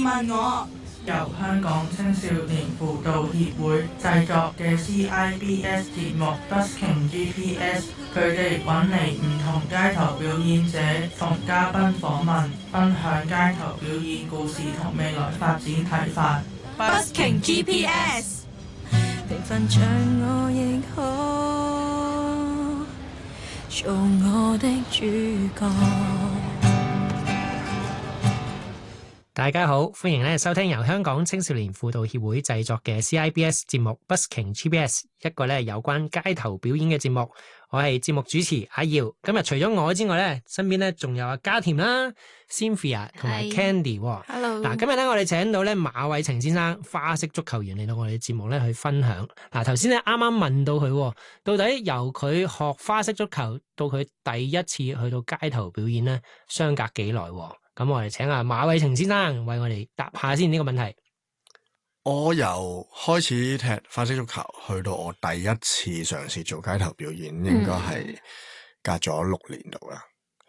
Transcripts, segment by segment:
問我，由香港青少年輔導協會製作嘅 CIBS 節目 Busking GPS， 佢哋揾嚟唔同街頭表演者同嘉賓訪問，分享街頭表演故事同未來發展睇法。Busking GPS， 平凡像我亦可做我的主角。 大家好，歡迎咧收聽由香港青少年輔導協會製作嘅 CIBS 節目 Busking GPS， 一個咧有關街頭表演嘅節目。我係節目主持阿耀，今日除咗我之外咧，身邊咧仲有阿嘉甜啦、Cynthia 同埋 Candy。Hello， 嗱，今日咧我哋請到咧馬偉晴先生，花式足球員嚟到我哋節目咧去分享。嗱，頭先咧啱啱問到佢，到底由佢學花式足球到佢第一次去到街頭表演咧，相隔幾耐？咁我哋請阿馬偉晴先生為我哋答下先呢個問題。 我由開始踢花式足球去到我第一次嘗試做街頭表演，應該係隔咗6年度啦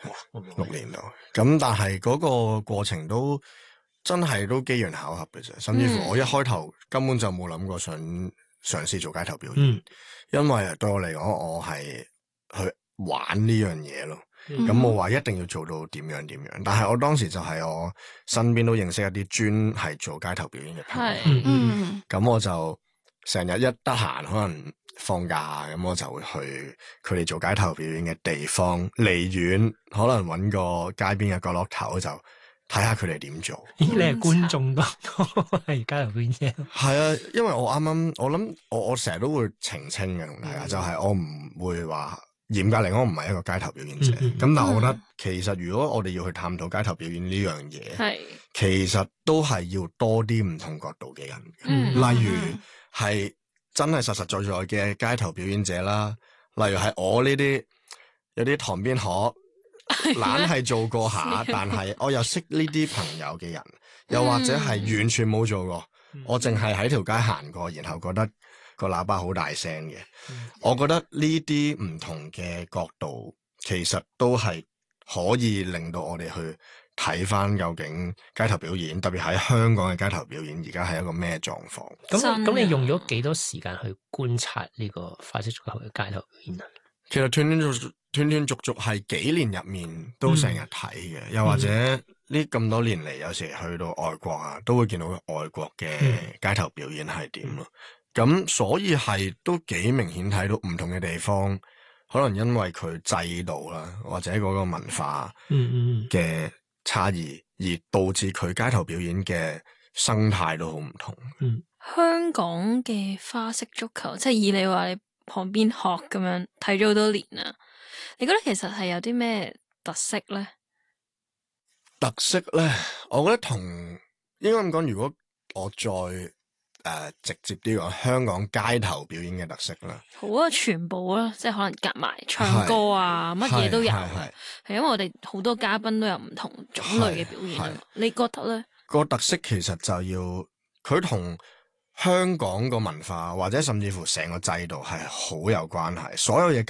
，6年度。咁但係嗰個過程都真係都機緣巧合嘅啫，甚至乎我一開頭根本就冇諗過想嘗試做街頭表演，因為對我嚟講，我係去玩呢樣嘢咯。咁冇話一定要做到點樣，但係我當時就係我身邊都認識一啲專係做街頭表演嘅朋友，咁我就成日一得閒可能放假咁，我就會去佢哋做街頭表演嘅地方，離遠可能搵個街邊嘅角落頭就睇下佢哋點做。 咦，你係觀眾多係街頭表演啫？ 係啊，因為我啱啱我諗我成日都會澄清嘅同大家，就係我唔會話。嚴格嚟講，我唔係一個街頭表演者，咁但係我覺得其實如果我哋要去探討街頭表演呢樣嘢，其實都係要多啲唔同角度嘅人，例如係真係實實在在嘅街頭表演者啦，例如係我呢啲有啲旁邊學懶係做過下，但係我又識呢啲朋友嘅人，又或者係完全冇做過，我淨係喺條街行過，然後覺得個喇叭好大聲嘅，我覺得呢啲唔同嘅角度，其實都係可以令到我哋去睇翻究竟街頭表演，特別喺香港嘅街頭表演而家係一個咩狀況。 咁你用咗幾多時間去觀察呢個花式足球嘅街頭表演啊？ 其實斷斷續續係幾年入面都成日睇嘅，又或者呢咁多年嚟，有時去到外國啊，都會見到外國嘅街頭表演係點咯。咁所以係都幾明顯睇到唔同嘅地方，可能因為佢制度啦，或者嗰個文化嘅差異，而導致佢街頭表演嘅生態都好唔同。 香港嘅花式足球，即係以你話你旁邊學咁樣睇咗好多年啦，你覺得其實係有啲咩特色咧？ 特色咧，我覺得同應該咁講，如果我再直接啲講香港街頭表演嘅特色啦， 好啊，全部啦，即係可能夾埋唱歌啊，乜嘢都有。係因為我哋好多嘉賓都有唔同種類嘅表演。你覺得咧？ 個特色其實就要佢同香港個文化或者甚至乎成個制度係好有關係，所有嘢。